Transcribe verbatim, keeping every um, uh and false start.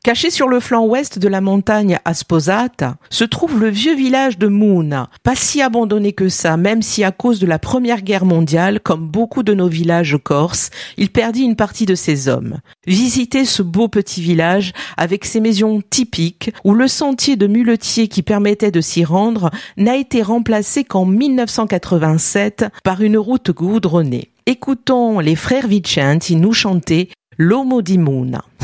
Caché sur le flanc ouest de la montagne à Sposata, se trouve le vieux village de Mouna, pas si abandonné que ça, même si à cause de la Première Guerre mondiale, comme beaucoup de nos villages corses, il perdit une partie de ses hommes. Visitez ce beau petit village avec ses maisons typiques, où le sentier de muletier qui permettait de s'y rendre n'a été remplacé qu'en mille neuf cent quatre-vingt-sept par une route goudronnée. Écoutons les frères Vicenti nous chanter L'Omo di Mouna.